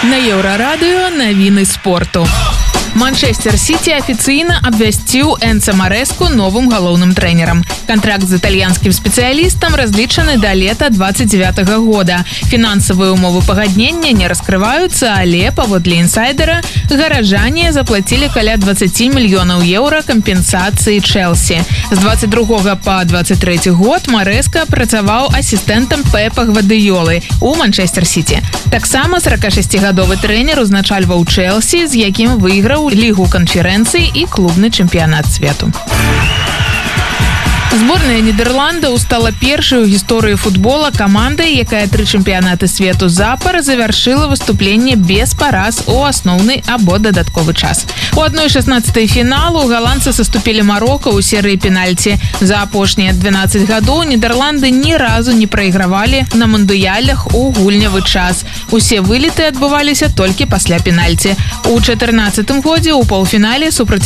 На Еўрарадыё навіны спорту. Манчестер Сити афіцыйна абвясціў Энцо Марэску новым галоўным трэнерам. Кантракт з італьянскім спецыялістам разлічаны да лета 29-го года. Фінансавыя ўмовы пагаднення не раскрываюцца, але, паводле інсайдера, гараджане заплацілі каля 20 мільёнаў еўра кампенсацыі Чэлсі. З 22 па 23 год Марэска працаваў асістэнтам Пепа Гвардыёлы у Манчестер Сити. Таксама 46-гадовы трэнер узначальваў Чэлсі, з якім выйграў Лігу канферэнцый і клубны чэмпіянат свету. Зборная Нідерландаў стала першай у гісторыі футбола камандай, якая 3 чэмпіянаты свету запар завяршыла выступленне без параз у асноўны або дадатковы час. У 1/16 фіналу галандцы саступілі Марока ў серыі пенальці. За апошнія 12 гадоў Нідерланды ні разу не прайгравалі на мундыялях у гульнявы час. Усе вылеты адбываліся толькі пасля пенальці. У 14 годзе ў паўфінале супраць